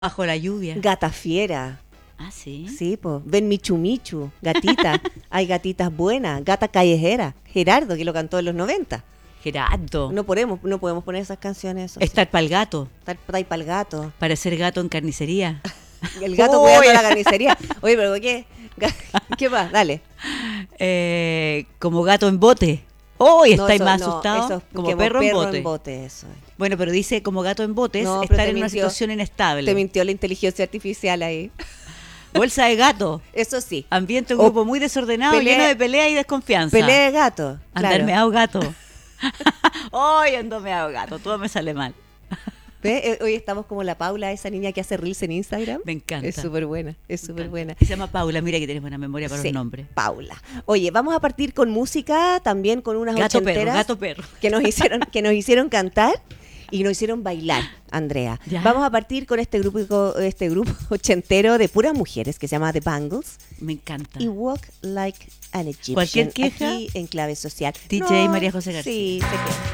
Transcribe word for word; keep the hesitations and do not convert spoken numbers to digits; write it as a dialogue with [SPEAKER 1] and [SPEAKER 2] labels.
[SPEAKER 1] Bajo la lluvia.
[SPEAKER 2] Gata fiera.
[SPEAKER 1] Ah, sí.
[SPEAKER 2] Sí, pues. Ven Michu Michu. Gatita. Hay gatitas buenas. Gata callejera. Gerardo, que lo cantó en los noventa.
[SPEAKER 1] Gerardo.
[SPEAKER 2] No podemos, no podemos poner esas canciones. Eso,
[SPEAKER 1] Estar pa'l gato.
[SPEAKER 2] Estar para el gato.
[SPEAKER 1] Parecer gato en carnicería.
[SPEAKER 2] El gato
[SPEAKER 1] Uy.
[SPEAKER 2] cuidando la carnicería. Oye, pero ¿qué? ¿Qué más? Dale.
[SPEAKER 1] Eh, como gato en bote. Hoy
[SPEAKER 2] No,
[SPEAKER 1] estáis
[SPEAKER 2] eso-
[SPEAKER 1] más
[SPEAKER 2] no,
[SPEAKER 1] asustados.
[SPEAKER 2] eso es
[SPEAKER 1] Como
[SPEAKER 2] que
[SPEAKER 1] perro, en bote.
[SPEAKER 2] en bote, eso es.
[SPEAKER 1] Bueno, pero dice como gato en botes,
[SPEAKER 2] No, pero
[SPEAKER 1] estar
[SPEAKER 2] te
[SPEAKER 1] en una
[SPEAKER 2] mintió.
[SPEAKER 1] situación inestable.
[SPEAKER 2] Te mintió la inteligencia artificial ahí.
[SPEAKER 1] Bolsa de gato.
[SPEAKER 2] Eso sí.
[SPEAKER 1] Ambiente, un
[SPEAKER 2] O
[SPEAKER 1] grupo muy desordenado,
[SPEAKER 2] pelea-
[SPEAKER 1] lleno de pelea y desconfianza.
[SPEAKER 2] Pelea de gato.
[SPEAKER 1] Andar
[SPEAKER 2] Claro.
[SPEAKER 1] meado gato. Hoy ando meado gato, todo me sale mal.
[SPEAKER 2] ¿Ve? Eh, Hoy estamos como la Paula, esa niña que hace reels en Instagram.
[SPEAKER 1] Me encanta.
[SPEAKER 2] Es súper buena, es
[SPEAKER 1] Me
[SPEAKER 2] súper
[SPEAKER 1] encanta.
[SPEAKER 2] buena.
[SPEAKER 1] Y se llama Paula, mira que tienes buena memoria para
[SPEAKER 2] Sí,
[SPEAKER 1] los nombres.
[SPEAKER 2] Paula. Oye, vamos a partir con música, también con unas
[SPEAKER 1] Gato perro,
[SPEAKER 2] ochenteras
[SPEAKER 1] gato perro.
[SPEAKER 2] que nos hicieron, que nos hicieron cantar y nos hicieron bailar, Andrea.
[SPEAKER 1] Ya.
[SPEAKER 2] Vamos a partir con este grupo, este grupo ochentero de puras mujeres que se llama The Bangles
[SPEAKER 1] Me encanta.
[SPEAKER 2] y Walk Like an Egyptian.
[SPEAKER 1] Cualquier queja,
[SPEAKER 2] aquí en Clave Social.
[SPEAKER 1] D J María José García.
[SPEAKER 2] Sí, se queja.